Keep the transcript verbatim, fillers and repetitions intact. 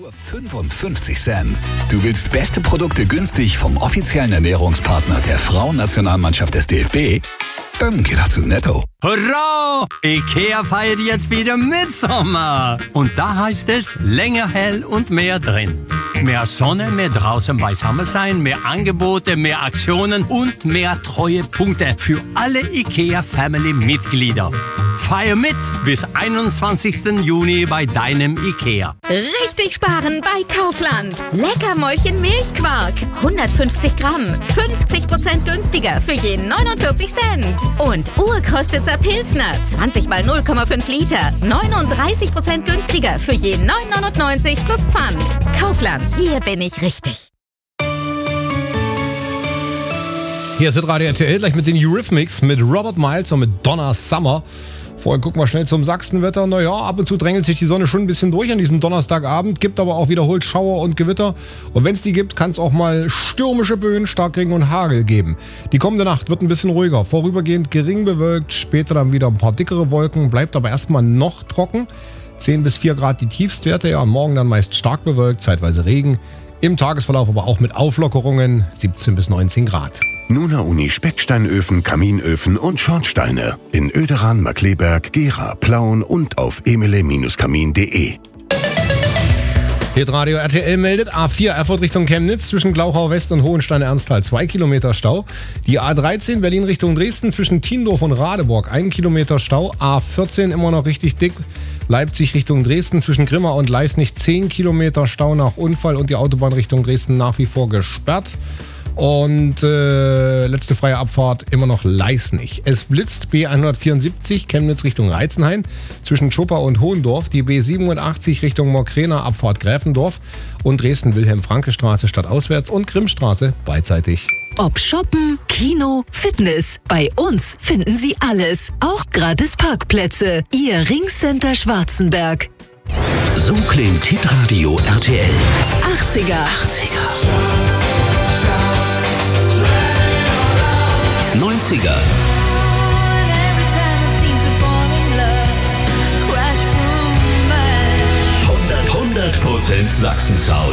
Nur fünfundfünfzig Cent. Du willst beste Produkte günstig vom offiziellen Ernährungspartner der Frauennationalmannschaft des D F B? Dann geh doch zu Netto. Hurra! IKEA feiert jetzt wieder Mitsommer. Und da heißt es länger hell und mehr drin. Mehr Sonne, mehr draußen beisammen sein, mehr Angebote, mehr Aktionen und mehr Treuepunkte für alle IKEA-Family-Mitglieder. Feier mit bis einundzwanzigsten Juni bei deinem IKEA. Richtig sparen bei Kaufland. Leckermäulchen Milchquark. hundertfünfzig Gramm. fünfzig Prozent günstiger für je neunundvierzig Cent. Und Urkostitzer Pilsner. zwanzig mal null Komma fünf Liter. neununddreißig Prozent günstiger für je neun neunundneunzig plus Pfand. Kaufland. Hier bin ich richtig. Hier ist Radio R T L gleich mit den Eurythmics, mit Robert Miles und mit Donna Summer. Vorher gucken wir schnell zum Sachsenwetter. Naja, ab und zu drängelt sich die Sonne schon ein bisschen durch an diesem Donnerstagabend, gibt aber auch wiederholt Schauer und Gewitter. Und wenn es die gibt, kann es auch mal stürmische Böen, Starkregen und Hagel geben. Die kommende Nacht wird ein bisschen ruhiger, vorübergehend gering bewölkt, später dann wieder ein paar dickere Wolken, bleibt aber erstmal noch trocken. zehn bis vier Grad die Tiefstwerte, ja, morgen dann meist stark bewölkt, zeitweise Regen. Im Tagesverlauf aber auch mit Auflockerungen, siebzehn bis neunzehn Grad. Nuna Uni Specksteinöfen, Kaminöfen und Schornsteine. In Oederan, Markleberg, Gera, Plauen und auf emile Kamin punkt de. Hier Radio R T L meldet A vier Erfurt Richtung Chemnitz zwischen Glauchau West und Hohenstein-Ernsthal zwei Kilometer Stau. Die A dreizehn Berlin Richtung Dresden zwischen Tiendorf und Radeborg ein Kilometer Stau. A vierzehn immer noch richtig dick. Leipzig Richtung Dresden zwischen Grimma und Leisnig zehn Kilometer Stau nach Unfall und die Autobahn Richtung Dresden nach wie vor gesperrt. Und äh, letzte freie Abfahrt immer noch Leisnig. Es blitzt B hundertvierundsiebzig Chemnitz Richtung Reizenhain zwischen Schupper und Hohendorf, die B siebenundachtzig Richtung Mokrena Abfahrt Gräfendorf und Dresden-Wilhelm-Franke-Straße stadtauswärts und Grimmstraße beidseitig. Ob Shoppen, Kino, Fitness, bei uns finden Sie alles, auch gratis Parkplätze. Ihr Ringcenter Schwarzenberg. So klingt Hitradio R T L. achtziger. achtziger. neunziger. hundert Prozent Sachsen-Sound.